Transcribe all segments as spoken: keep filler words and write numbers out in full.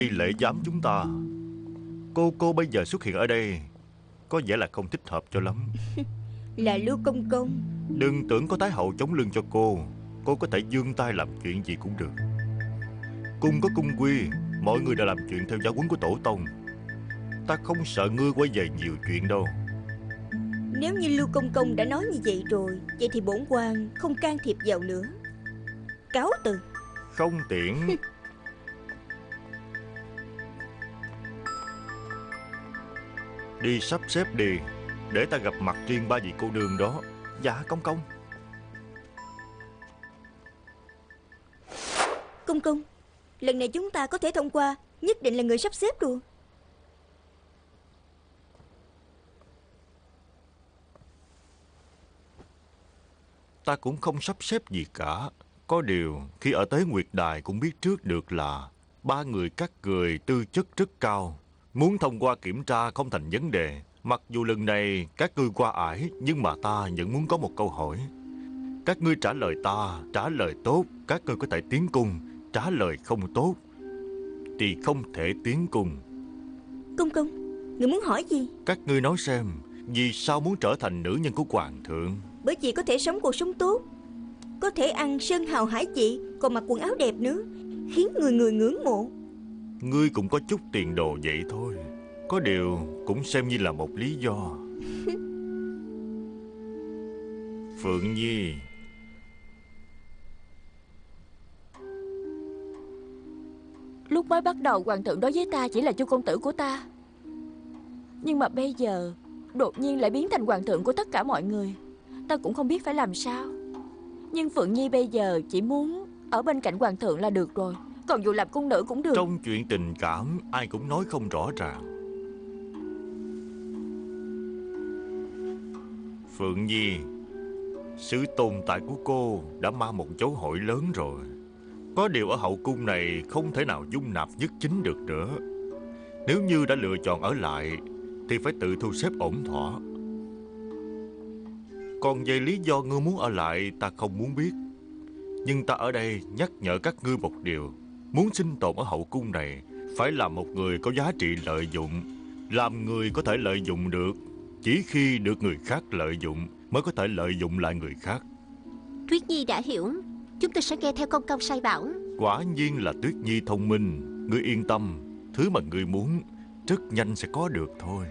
lễ giám chúng ta. Cô cô bây giờ xuất hiện ở đây có vẻ là không thích hợp cho lắm. Là Lưu Công Công. Đừng tưởng có Thái hậu chống lưng cho cô, cô có thể giương tay làm chuyện gì cũng được. Cung có cung quy, mọi người đã làm chuyện theo giáo huấn của tổ tông. Ta không sợ ngươi quay về nhiều chuyện đâu. Nếu như Lưu Công Công đã nói như vậy rồi, vậy thì bổn quan không can thiệp vào nữa. Cáo từ. Không tiện. Đi sắp xếp đi, để ta gặp mặt riêng ba vị cô nương đó. Dạ công công. Công công, lần này chúng ta có thể thông qua, nhất định là người sắp xếp rồi. Ta cũng không sắp xếp gì cả. Có điều khi ở Tế Nguyệt Đài cũng biết trước được là ba người các người tư chất rất cao, muốn thông qua kiểm tra không thành vấn đề. Mặc dù lần này các ngươi qua ải, nhưng mà ta vẫn muốn có một câu hỏi. Các ngươi trả lời ta, trả lời tốt, các ngươi có thể tiến cung. Trả lời không tốt thì không thể tiến cung. Công công, người muốn hỏi gì? Các ngươi nói xem, vì sao muốn trở thành nữ nhân của hoàng thượng? Bởi vì có thể sống cuộc sống tốt, có thể ăn sơn hào hải vị, còn mặc quần áo đẹp nữa, khiến người người ngưỡng mộ. Ngươi cũng có chút tiền đồ vậy thôi. Có điều cũng xem như là một lý do. Phượng Nhi, lúc mới bắt đầu hoàng thượng đối với ta chỉ là chu công tử của ta, nhưng mà bây giờ đột nhiên lại biến thành hoàng thượng của tất cả mọi người. Ta cũng không biết phải làm sao. Nhưng Phượng Nhi bây giờ chỉ muốn ở bên cạnh hoàng thượng là được rồi. Còn dù làm cung nữ cũng được. trong chuyện tình cảm ai cũng nói không rõ ràng. Phượng Nhi, sự tồn tại của cô đã mang một dấu hỏi lớn rồi. Có điều ở hậu cung này không thể nào dung nạp nhất chính được nữa. Nếu như đã lựa chọn ở lại thì phải tự thu xếp ổn thỏa. Còn về lý do ngươi muốn ở lại ta không muốn biết. Nhưng ta ở đây nhắc nhở các ngươi một điều. Muốn sinh tồn ở hậu cung này phải là một người có giá trị lợi dụng. Làm người có thể lợi dụng được chỉ khi được người khác lợi dụng mới có thể lợi dụng lại người khác. Tuyết Nhi đã hiểu, chúng tôi sẽ nghe theo công công sai bảo. Quả nhiên là Tuyết Nhi thông minh. Ngươi yên tâm, thứ mà ngươi muốn rất nhanh sẽ có được thôi.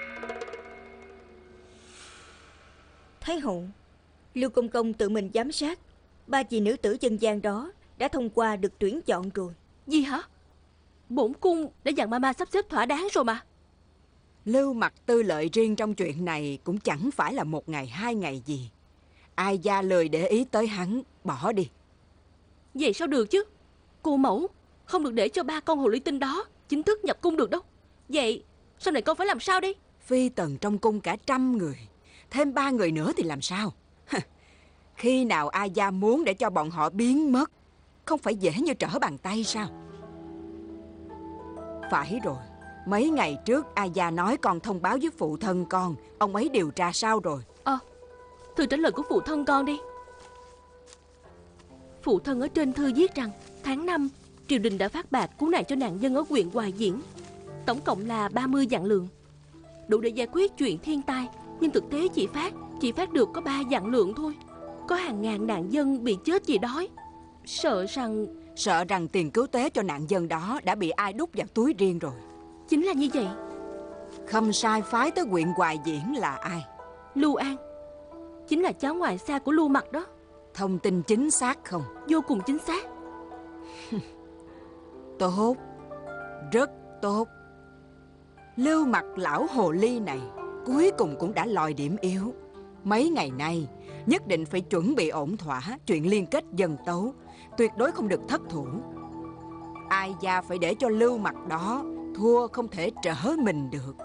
Thái hậu, Lưu Công Công tự mình giám sát, ba vị nữ tử dân gian đó đã thông qua được tuyển chọn rồi. Gì hả? Bổn cung đã dặn mama sắp xếp thỏa đáng rồi mà. Lưu Mặc tư lợi riêng trong chuyện này cũng chẳng phải là một ngày hai ngày gì. Ai gia lười để ý tới hắn, bỏ đi. Vậy sao được chứ? Cô mẫu không được để cho ba con hồ ly tinh đó chính thức nhập cung được đâu. Vậy sau này con phải làm sao đây? Phi tần trong cung cả trăm người, thêm ba người nữa thì làm sao? Khi nào ai gia muốn để cho bọn họ biến mất, không phải dễ như trở bàn tay sao? Phải rồi, mấy ngày trước ai gia nói con thông báo với phụ thân con. Ông ấy điều tra sao rồi? Ờ, thư trả lời của phụ thân con đi. Phụ thân ở trên thư viết rằng tháng năm triều đình đã phát bạc cứu nạn cho nạn dân ở huyện Hoài Diễn, tổng cộng là ba mươi vạn lượng, đủ để giải quyết chuyện thiên tai. Nhưng thực tế chỉ phát Chỉ phát được có ba vạn lượng thôi. Có hàng ngàn nạn dân bị chết vì đói. Sợ rằng Sợ rằng tiền cứu tế cho nạn dân đó đã bị ai đút vào túi riêng rồi. chính là như vậy. Khâm sai phái tới huyện Hoài Diễn là ai? Lưu An, chính là cháu ngoại xa của Lưu Mặc đó. Thông tin chính xác không? Vô cùng chính xác. Tốt, rất tốt. Lưu Mặc lão hồ ly này cuối cùng cũng đã lòi điểm yếu. Mấy ngày nay nhất định phải chuẩn bị ổn thỏa chuyện liên kết dân tấu, tuyệt đối không được thất thủ. Ai gia phải để cho Lưu Mặc đó thua không thể trở mình được.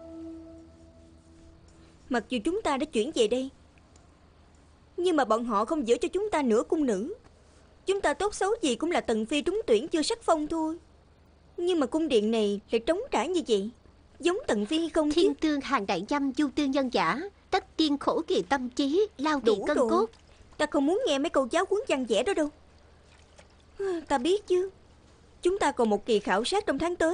Mặc dù chúng ta đã chuyển về đây, nhưng mà bọn họ không giữ cho chúng ta nửa cung nữ. Chúng ta tốt xấu gì cũng là tần phi trúng tuyển chưa sắc phong thôi. Nhưng mà cung điện này lại trống trải như vậy, giống tần phi hay không chứ? Thiên tương hàng đại dâm, du tương nhân giả, tất tiên khổ kỳ tâm trí, lao kỳ Đủ cân rồi. cốt. Ta không muốn nghe mấy câu giáo huấn văn vẻ đó đâu. Ta biết chứ. Chúng ta còn một kỳ khảo sát trong tháng tới